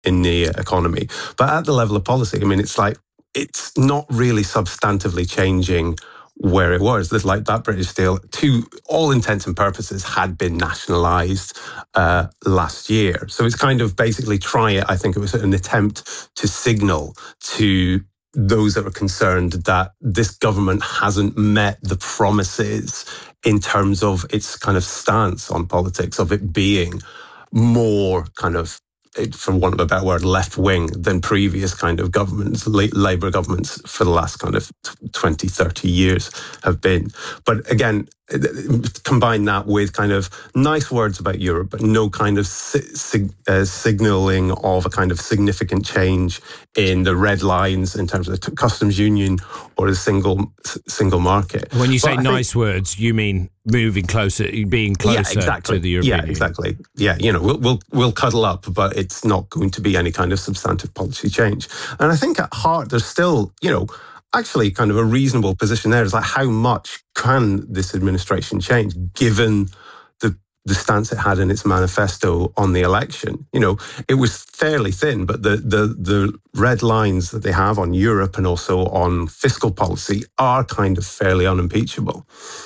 in the economy. But at the level of policy, I mean, it's not really substantively changing where it was. There's like that British Steel, to all intents and purposes, had been nationalised last year. So it's kind of basically I think it was an attempt to signal to those that are concerned that this government hasn't met the promises in terms of its kind of stance on politics, of it being more kind of, for want of a better word, left-wing than previous kind of governments, Labour governments for the last kind of 20, 30 years have been. But again, combine that with kind of nice words about Europe, but no kind of signalling of a kind of significant change in the red lines in terms of the customs union or the single market. When you say nice words, you mean moving closer, being closer to the European Union. Yeah, exactly. Yeah, we'll cuddle up, but it's not going to be any kind of substantive policy change. And I think at heart, there's still, actually kind of a reasonable position there. Is like, how much can this administration change given the stance it had in its manifesto on the election? It was fairly thin, but the red lines that they have on Europe and also on fiscal policy are kind of fairly unimpeachable.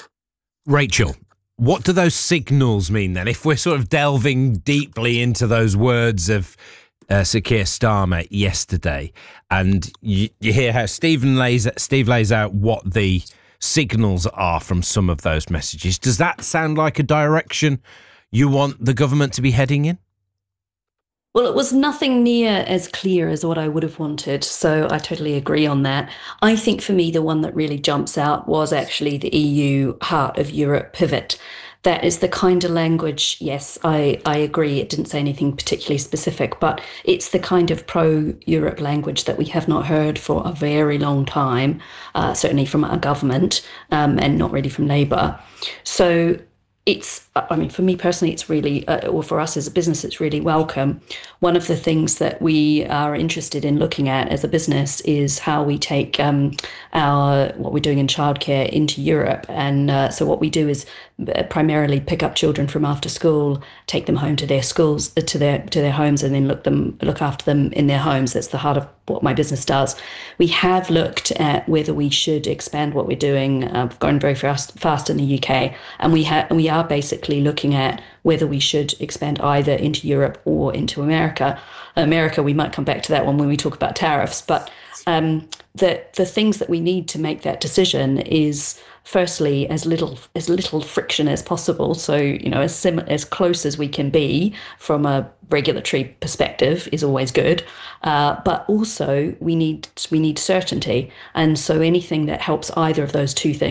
Rachel, what do those signals mean then? If we're sort of delving deeply into those words of Sir Keir Starmer yesterday, and you hear how Steve lays out what the signals are from some of those messages, does that sound like a direction you want the government to be heading in? Well, it was nothing near as clear as what I would have wanted, so I totally agree on that. I think for me, the one that really jumps out was actually the EU Heart of Europe pivot. That is the kind of language, yes, I agree, it didn't say anything particularly specific, but it's the kind of pro-Europe language that we have not heard for a very long time, certainly from our government, and not really from Labour. So for me personally, it's really, or for us as a business, it's really welcome. One of the things that we are interested in looking at as a business is how we take what we're doing in childcare into Europe. And so what we do is primarily pick up children from after school, take them home to their schools, to their homes, and then look after them in their homes. That's the heart of what my business does. We have looked at whether we should expand what we're doing, going very fast in the UK, and we are basically looking at whether we should expand either into Europe or into America. America, we might come back to that one when we talk about tariffs, but the things that we need to make that decision is, firstly, as little friction as possible. So, as close as we can be from a regulatory perspective is always good. But also we need certainty. And so anything that helps either of those two things